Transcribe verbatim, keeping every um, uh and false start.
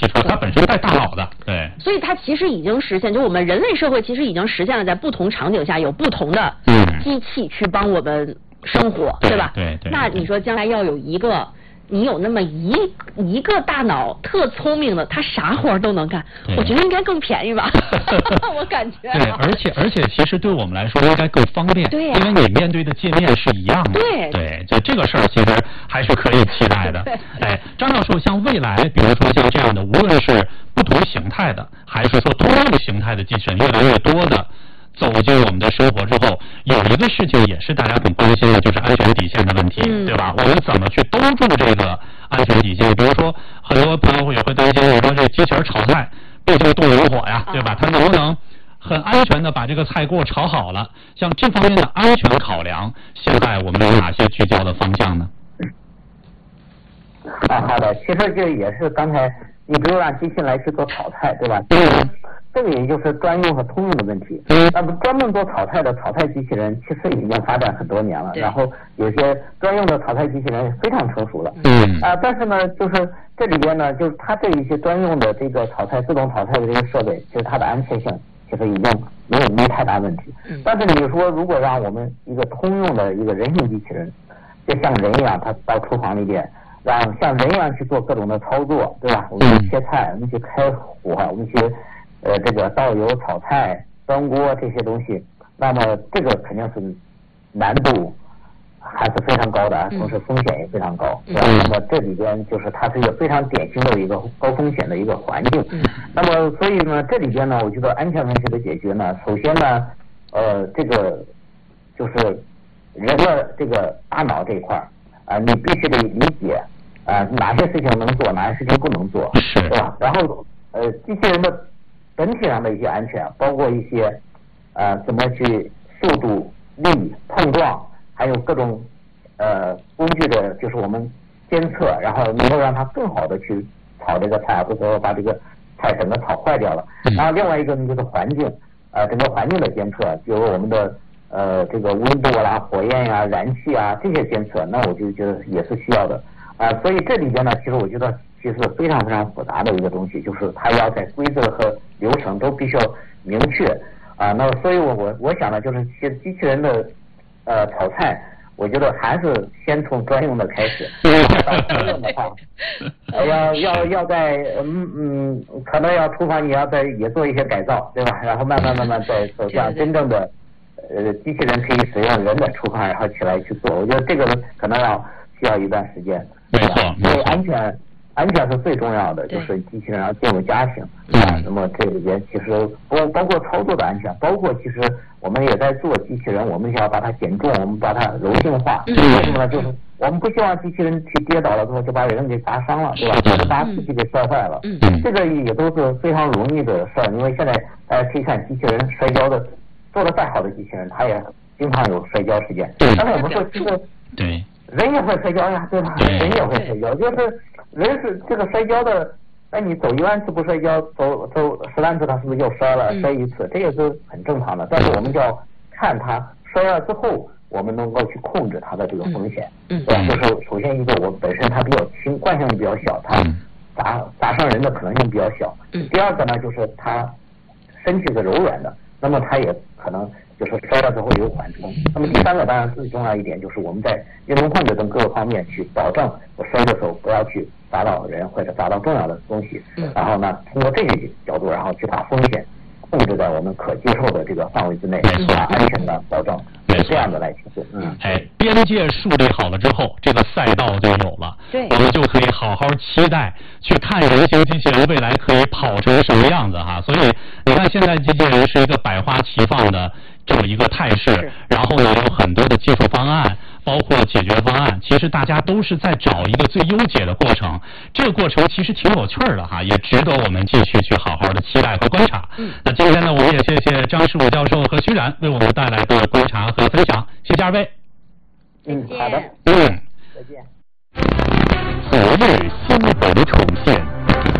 汽车，它本身带大脑的，对。 所以它其实已经实现，就我们人类社会其实已经实现了，在不同场景下有不同的机器去帮我们生活， 嗯、 对吧？ 对 对, 对。 那你说将来要有一个。你有那么一一个大脑特聪明的，他啥活都能干，我觉得应该更便宜吧，我感觉、啊。 对，而且而且其实对我们来说应该更方便， 对、啊， 因为你面对的界面是一样的。 对对，就这个事儿其实还是可以期待的。哎，张教授，像未来，比如说像这样的，无论是不同形态的，还是说通用形态的机器人越来越多的。走进我们的生活之后，有一个事情也是大家很关心的，就是安全底线的问题，嗯、对吧？我们怎么去兜住这个安全底线？比如说，很多朋友也会担心，我说这机器人炒菜，毕竟动物火呀，对吧？它能不能很安全的把这个菜给我炒好了？像这方面的安全考量，现在我们有哪些聚焦的方向呢？ 啊，好的，其实这也是刚才你比如让机器人来去做炒菜，对吧？ 嗯。 这个也就是专用和通用的问题。那么专门做炒菜的炒菜机器人，其实已经发展很多年了。然后有些专用的炒菜机器人非常成熟了。 嗯。 啊，但是呢，就是这里边呢，就是它这一些专用的这个炒菜自动炒菜的这个设备，其实它的安全性其实已经没有没太大问题。但是你说如果让我们一个通用的一个人形机器人，就像人一样，它到厨房里边，让像人一样去做各种的操作，对吧？我们去切菜，我们去开火，我们去。呃，这个倒油、炒菜、端锅这些东西，那么这个肯定是难度还是非常高的，同时风险也非常高。嗯、那么这里边就是它是一个非常典型的一个高风险的一个环境。嗯、那么所以呢，这里边呢，我觉得安全问题的解决呢，首先呢，呃，这个就是人的这个大脑这一块啊、呃，你必须得理解啊、呃，哪些事情能做，哪些事情不能做， 是吧？然后呃，机器人的本体上的一些安全，包括一些呃怎么去速度、力、碰撞，还有各种呃工具的，就是我们监测，然后能够让它更好的去炒这个菜，不是说把这个菜整个炒坏掉了。然后另外一个呢就是环境，呃整个环境的监测，比如我们的呃这个温度啦、火焰呀、啊、燃气啊这些监测，那我就觉得也是需要的啊、呃。所以这里边呢，其实我觉得。其实非常非常复杂的一个东西，就是它要在规则和流程都必须要明确啊。那所以我我我想呢，就是其实机器人的呃炒菜，我觉得还是先从专用的开始。到专用的话，要要要在嗯嗯，可能要厨房你要在也做一些改造，对吧？然后慢慢慢慢再走向真正的呃机器人可以使用人的厨房，然后起来去做。我觉得这个可能要需要一段时间。 没错， 所以安全。安全是最重要的，就是机器人要进入家庭啊。那么这里边其实包包括操作的安全，包括其实我们也在做机器人，我们想要把它减重，我们把它柔性化。为什么呢？就是我们不希望机器人去跌倒了之后就把人给砸伤了，对吧？或者把自己给摔坏了。这个也都是非常容易的事儿，因为现在大家可以看机器人摔跤的，做的再好的机器人，它也经常有摔跤事件。但是我们说这个对。 人也会摔跤呀，对吧？人也会摔跤，就是人是这个摔跤的。那你走一万次不摔跤，走走十万次，他是不是又摔了？摔一次，这也是很正常的。但是我们就要看他摔了之后，我们能够去控制他的这个风险，对吧？就是首先一个，我本身它比较轻，惯性力比较小，它砸砸伤人的可能性比较小。第二个呢，就是它身体是柔软的，那么它也可能。就是摔了之后有缓冲。那么第三个当然最重要一点就是我们在运动控制等各个方面去保证我摔的时候不要去砸到人或者砸到重要的东西。然后呢，通过这些角度，然后去把风险控制在我们可接受的这个范围之内，把安全的保证。是这样的来行。嗯， 哎，边界树立好了之后，这个赛道就有了。 对， 我们就可以好好期待去看人形机器人未来可以跑成什么样子哈。所以你看，现在机器人是一个百花齐放的这么一个态势，然后呢有很多的技术方案，包括解决方案，其实大家都是在找一个最优解的过程。这个过程其实挺有趣的哈，也值得我们继续去好好的期待和观察。嗯，那今天呢，我们也谢谢张树教授和徐冉为我们带来的观察和分享，谢谢二位。 嗯，好的， 嗯， 再见。 昨日新闻重现。